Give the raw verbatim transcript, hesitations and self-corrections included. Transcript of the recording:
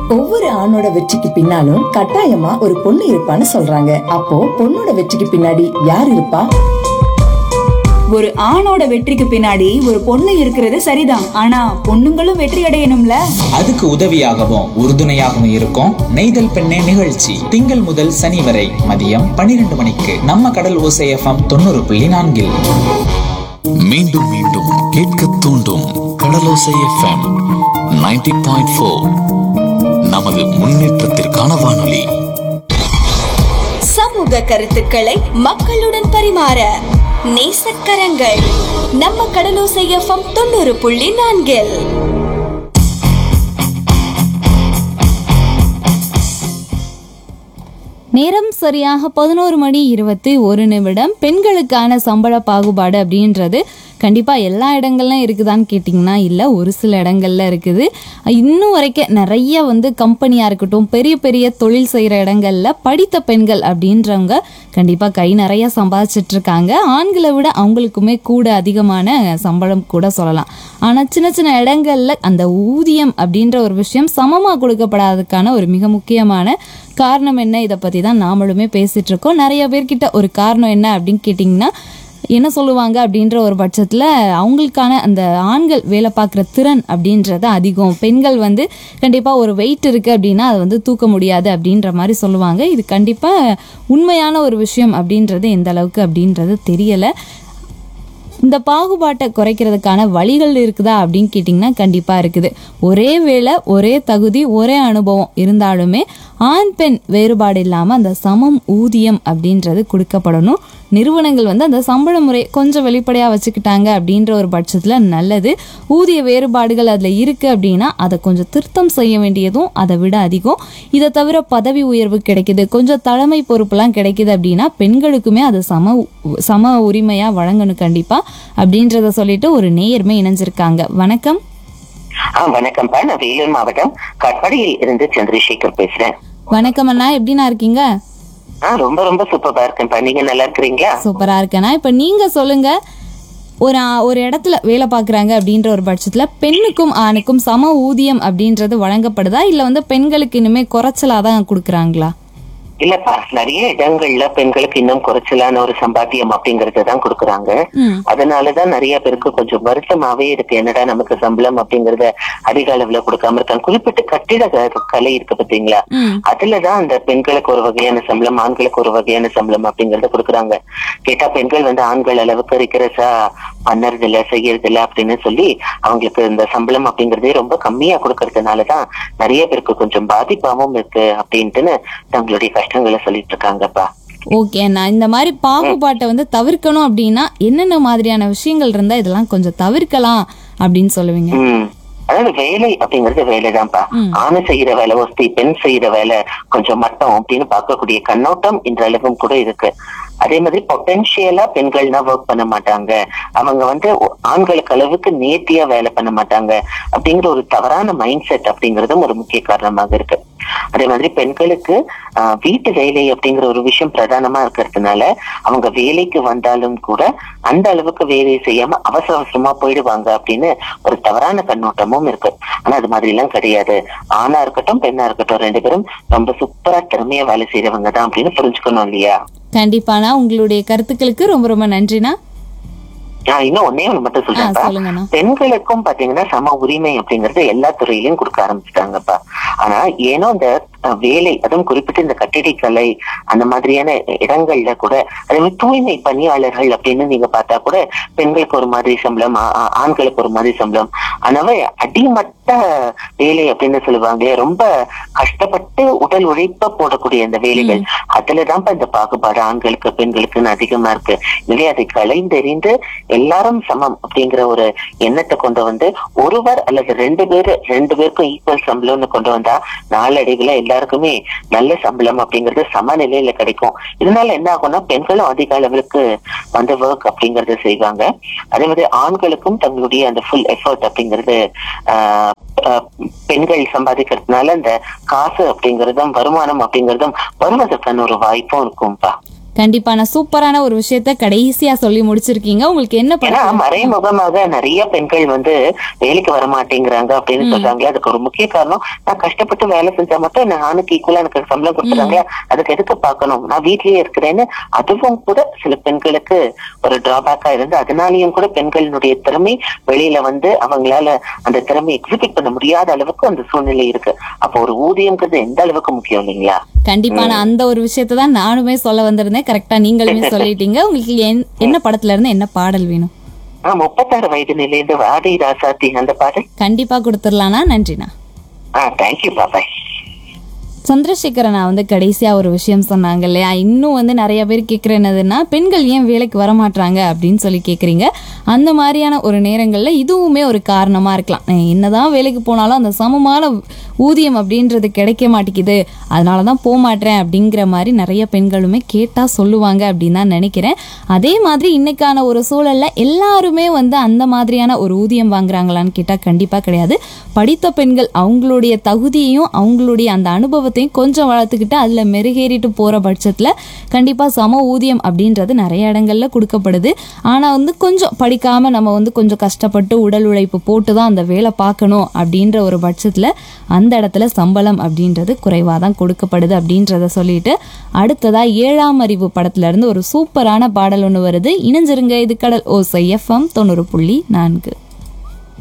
ஒவ்வொரு ஆணோட வெற்றிக்கு பின்னாலும் கட்டாயமா ஒரு பொண்ணு இருப்பான்னு சொல்றாங்க. அப்போ பொண்ணோட வெற்றிக்கு பின்னாடி யார் இருப்பா? ஒரு ஆணோட வெற்றிக்கு பின்னாடி ஒரு பொண்ணு இருக்கிறது சரிதான். ஆனா பொண்ணுங்களும் வெற்றி அடையணும்ல. அதுக்கு உதவியாகவும் உறுதுணையாகவும் இருக்கும் நெய்தல் பெண்ணே நிகழ்ச்சி. திங்கள் முதல் சனி வரை மதியம் பன்னிரண்டு மணிக்கு நம்ம கடல் ஓசை எஃப்எம் தொண்ணூறு புள்ளி நான்கில். மீண்டும் மீண்டும் கேட்க தூண்டும் கடலோசை எஃப்எம் நைன்டி பாயிண்ட் ஃபோர். நமது முன்னேற்றத்திற்கான வானொலி. சமூக கருத்துக்களை மக்களுடன் பரிமாற நேசக்கரங்கள் நம்ம கடலோசை எஃப்எம் தொண்ணூறு புள்ளி நான்கில். நேரம் சரியாக பதினோரு மணி இருபத்தி ஒரு நிமிடம். பெண்களுக்கான சம்பள பாகுபாடு அப்படின்றது கண்டிப்பாக எல்லா இடங்கள்லாம் இருக்குதான்னு கேட்டிங்கன்னா இல்லை, ஒரு சில இடங்கள்ல இருக்குது. இன்னும் வரைக்கும் நிறைய வந்து கம்பெனியாக இருக்கட்டும், பெரிய பெரிய தொழில் செய்கிற இடங்கள்ல படித்த பெண்கள் அப்படின்றவங்க கண்டிப்பாக கை நிறைய சம்பாதிச்சிட்ருக்காங்க. ஆண்களை விட அவங்களுக்குமே கூட அதிகமான சம்பளம் கூட சொல்லலாம். ஆனால் சின்ன சின்ன இடங்கள்ல அந்த ஊதியம் அப்படின்ற ஒரு விஷயம் சமமாக கொடுக்கப்படாததுக்கான ஒரு மிக முக்கியமான காரணம் என்ன, இதை பற்றி தான் நாமளுமே பேசிகிட்டு இருக்கோம். நிறைய பேர்கிட்ட ஒரு காரணம் என்ன அப்படின்னு கேட்டிங்கன்னா என்ன சொல்லுவாங்க அப்படின்ற ஒரு பட்சத்தில் அவங்களுக்கான அந்த ஆண்கள் வேலை பார்க்குற திறன் அப்படின்றது அதிகம். பெண்கள் வந்து கண்டிப்பாக ஒரு வெயிட் இருக்குது அப்படின்னா அதை வந்து தூக்க முடியாது அப்படின்ற மாதிரி சொல்லுவாங்க. இது கண்டிப்பாக உண்மையான ஒரு விஷயம் அப்படின்றது எந்த அளவுக்கு அப்படின்றது தெரியலை. இந்த பாகுபாட்டை குறைக்கிறதுக்கான வழிகள் இருக்குதா அப்படின்னு கேட்டிங்கன்னா கண்டிப்பாக இருக்குது. ஒரே வேலை, ஒரே தகுதி, ஒரே அனுபவம் இருந்தாலுமே ஆண் பெண் வேறுபாடு இல்லாமல் அந்த சமம் ஊதியம் அப்படின்றது கொடுக்கப்படணும். நிறுவனங்கள் வந்து அந்த சம்பள முறை கொஞ்சம் வெளிப்படையாக வச்சுக்கிட்டாங்க அப்படின்ற ஒரு பட்சத்தில் நல்லது. ஊதிய வேறுபாடுகள் அதில் இருக்குது அப்படின்னா அதை கொஞ்சம் திருத்தம் செய்ய வேண்டியதும் அதை விட அதிகம். இதை தவிர பதவி உயர்வு கிடைக்குது, கொஞ்சம் தலைமை பொறுப்புலாம் கிடைக்குது அப்படின்னா பெண்களுக்குமே அது சம சம உரிமையாக வழங்கணும் கண்டிப்பாக அப்படின்றத சொல்லிட்டு ஒரு நேயர்மை இணைஞ்சிருக்காங்க. வணக்கம். வணக்கம்ப்பா, நான் வேலூர் மாவட்டம் கட்பாடியில் இருந்து சந்திரசேகர் பேசுறேன். வணக்கம் அண்ணா, எப்படின்னா இருக்கீங்க? ரொம்ப ரொம்ப சூப்பரா இருக்கேன்ப்பா, நீங்க நல்லா இருக்கிறீங்களா? சூப்பரா இருக்கேண்ணா. இப்ப நீங்க சொல்லுங்க, ஒரு ஒரு இடத்துல வேலை பாக்குறாங்க அப்படின்ற ஒரு பட்சத்துல பெண்ணுக்கும் ஆணுக்கும் சம ஊதியம் அப்படின்றது வழங்கப்படுதா, இல்ல வந்து பெண்களுக்கு இனிமே குறைச்சலாதான் கொடுக்குறாங்களா? இல்லப்பா, நிறைய இடங்கள்ல பெண்களுக்கு இன்னும் குறைச்சலான ஒரு சம்பாத்தியம் அப்படிங்கறதான் கொடுக்குறாங்க. அதனாலதான் நிறைய பேருக்கு கொஞ்சம் வருத்தமாவே இருக்கு, என்னடா நமக்கு சம்பளம் அப்படிங்கறத அதிக அளவுல கொடுக்காம இருக்காங்க. குறிப்பிட்ட கட்டிட கலை இருக்கு பாத்தீங்களா, அதுலதான் அந்த பெண்களுக்கு ஒரு வகையான சம்பளம், ஆண்களுக்கு ஒரு வகையான சம்பளம் அப்படிங்கறத கொடுக்குறாங்க. கேட்டா பெண்கள் வந்து ஆண்கள் அளவுக்கு இருக்கிறசா பண்ணறது இல்ல, செய்யறது இல்ல அப்படின்னு சொல்லி அவங்களுக்கு இந்த சம்பளம் அப்படிங்கறதே ரொம்ப கம்மியா கொடுக்கறதுனாலதான் நிறைய பேருக்கு கொஞ்சம் பாதிப்பாவும் இருக்கு அப்படின்ட்டுன்னு தங்களுடைய கஷ்டங்களை சொல்லிட்டு இருக்காங்கப்பா. ஓகே, நான் இந்த மாதிரி பாகுபாட்டை வந்து தவிர்க்கணும் அப்படின்னா என்னென்ன மாதிரியான விஷயங்கள் இருந்தா இதெல்லாம் கொஞ்சம் தவிர்க்கலாம் அப்படின்னு சொல்லுவீங்க? அதாவது வேலை அப்படிங்கறது வேலைதான்ப்பா. ஆணு செய்யற வேலை ஒஸ்தி, பெண் செய்யற வேலை கொஞ்சம் மட்டம் அப்படின்னு பார்க்கக்கூடிய கண்ணோட்டம் இன்றளவும் கூட இருக்கு. அதே மாதிரி பொட்டன்ஷியலா பெண்கள்னா ஒர்க் பண்ண மாட்டாங்க, அவங்க வந்து ஆண்களுக்கு அளவுக்கு நேர்த்தியா வேலை பண்ண மாட்டாங்க அப்படிங்கிற ஒரு தவறான மைண்ட் செட் அப்படிங்கறதும் ஒரு முக்கிய காரணமாக இருக்கு. அதே மாதிரி பெண்களுக்கு ஆஹ் வீட்டு வேலை அப்படிங்கிற ஒரு விஷயம் பிரதானமா இருக்கிறதுனால அவங்க வேலைக்கு வந்தாலும் கூட அந்த அளவுக்கு வேலையை செய்யாம அவசர அவசரமா போயிடுவாங்க அப்படின்னு ஒரு தவறான கண்ணோட்டமும் இருக்கு. ஆனா அது மாதிரி எல்லாம் கிடையாது. ஆணா இருக்கட்டும் பெண்ணா இருக்கட்டும் ரெண்டு பேரும் ரொம்ப சூப்பரா திறமையா வேலை செய்யறவங்க தான் அப்படின்னு புரிஞ்சுக்கணும் இல்லையா? கண்டிப்பானா, உங்களுடைய கருத்துக்களுக்கு ரொம்ப ரொம்ப நன்றினா. இன்னும் ஒன்னே ஒண்ணு மட்டும் சொல்றேன், பெண்களுக்கும் பாத்தீங்கன்னா சம உரிமை அப்படிங்கறது எல்லா துறையிலயும் கொடுக்க ஆரம்பிச்சுட்டாங்கப்பா. ஆனா ஏனோ இந்த வேலை, அதுவும் குறிப்பிட்டு இந்த கட்டிடக்கலை அந்த மாதிரியான இடங்கள்ல கூட, அதே மாதிரி தூய்மை பணியாளர்கள் அப்படின்னு நீங்க பார்த்தா கூட பெண்களுக்கு ஒரு மாதிரி சம்பளம், ஆண்களுக்கு ஒரு மாதிரி சம்பளம். ஆனாவே அடிமட்ட வேலை அப்படின்னு சொல்லுவாங்க, ரொம்ப கஷ்டப்பட்டு உடல் உழைப்ப போடக்கூடிய இந்த வேலைகள், அதுலதான் இந்த பாகுபாடு ஆண்களுக்கு பெண்களுக்குன்னு அதிகமா இருக்கு. இல்லையா? அதை கலைந்தெறிந்து எல்லாரும் சமம் அப்படிங்கிற ஒரு எண்ணத்தை கொண்டு வந்து ஒருவர் அல்லது ரெண்டு பேரு ரெண்டு பேருக்கும் ஈக்குவல் சம்பளம்னு கொண்டு வந்தா நாளடைவுல எல்லாருக்குமே நல்ல சம்பளம் அப்படிங்கறது சமநிலையில கிடைக்கும். இதனால என்ன ஆகும்னா பெண்களும் அதிக அளவுக்கு வந்து ஒர்க் அப்படிங்கறத செய்வாங்க. அதே மாதிரி ஆண்களுக்கும் தங்களுடைய அந்த ஃபுல் எஃபர்ட் அப்படிங்கிறது ஆஹ் பெண்கள் சம்பாதிக்கிறதுனால அந்த காசு அப்படிங்கறதும் வருமானம் அப்படிங்கறதும் வருவதற்கான ஒரு வாய்ப்பும் இருக்கும்பா. கண்டிப்பா நான் சூப்பரான ஒரு விஷயத்த கடைசியா சொல்லி முடிச்சிருக்கீங்க. உங்களுக்கு என்ன ஏன்னா மறைமுகமாக நிறைய பெண்கள் வந்து வேலைக்கு வர மாட்டேங்கிறாங்க அப்படின்னு சொல்றாங்களே, அதுக்கு ஒரு முக்கிய காரணம் நான் கஷ்டப்பட்டு வேலை செஞ்சா மட்டும் என்ன ஆணுக்கு ஈக்குவலா எனக்கு சம்பளம் கொடுத்துறாங்க, அதுக்கு எதுக்கு பார்க்கணும், நான் வீட்லயே இருக்கிறேன்னு அதுவும் கூட சில பெண்களுக்கு ஒரு டிராபேக்கா இருந்து அதனாலயும் கூட பெண்களினுடைய திறமை வெளியில வந்து அவங்களால அந்த திறமை எக்ஸிபிட் பண்ண முடியாத அளவுக்கு அந்த சூழ்நிலை இருக்கு. அப்போ ஒரு ஊதியம்ங்கிறது எந்த அளவுக்கு முக்கியம் இல்லைங்களா? கண்டிப்பா நான் அந்த ஒரு விஷயத்தை தான் நானுமே சொல்ல வந்திருந்தேன். கரெக்டா நீங்களுமே சொல்லிட்டீங்க. உங்களுக்கு என்ன படத்துல இருந்து என்ன பாடல் வேணும்? முப்பத்தாறு வயது நிலையிலிருந்து வாடி ராசாத்தி அந்த பாடல் கண்டிப்பா கொடுத்துடலாம்னா. நன்றிண்ணா. தேங்க்யூ பாபாய். சந்திரசேகரன் வந்து கடைசியா ஒரு விஷயம் சொன்னாங்க இல்லையா, இன்னும் வந்து நிறைய பேர் கேட்குற என்னதுன்னா பெண்கள் ஏன் வேலைக்கு வரமாட்டாங்க அப்படின்னு சொல்லி கேட்குறீங்க. அந்த மாதிரியான ஒரு நேரங்களில் இதுவுமே ஒரு காரணமாக இருக்கலாம். என்னதான் வேலைக்கு போனாலும் அந்த சமமான ஊதியம் அப்படின்றது கிடைக்க மாட்டேங்குது, அதனால தான் போக மாட்டேன் அப்படிங்கிற மாதிரி நிறைய பெண்களுமே கேட்டால் சொல்லுவாங்க அப்படின்னு தான் நினைக்கிறேன். அதே மாதிரி இன்னைக்கான ஒரு சூழலில் எல்லாருமே வந்து அந்த மாதிரியான ஒரு ஊதியம் வாங்குறாங்களான்னு கேட்டால் கண்டிப்பாக கிடையாது. படித்த பெண்கள் அவங்களுடைய தகுதியையும் அவங்களுடைய அந்த அனுபவத்தை கொஞ்சம் வளர்த்துக்கிட்டு அதுல மெருகேறிட்டு போற பட்சத்துல கண்டிப்பா சம ஊதியம் அப்படின்றது நிறைய இடங்கள்ல கொடுக்கப்படுது. ஆனா வந்து கொஞ்சம் படிக்காம நம்ம வந்து கொஞ்சம் கஷ்டப்பட்டு உடல் உழைப்பு போட்டுதான் அந்த வேலை பார்க்கணும் அப்படின்ற ஒரு பட்சத்துல அந்த இடத்துல சம்பளம் அப்படின்றது குறைவாதான் கொடுக்கப்படுது அப்படின்றத சொல்லிட்டு அடுத்ததா ஏழாம் அறிவு படத்துல இருந்து ஒரு சூப்பரான பாடல் ஒண்ணு வருது. இணைஞ்சிருங்க. இது கடல் ஓசை எஃப்எம் தொண்ணூறு புள்ளி நான்கு.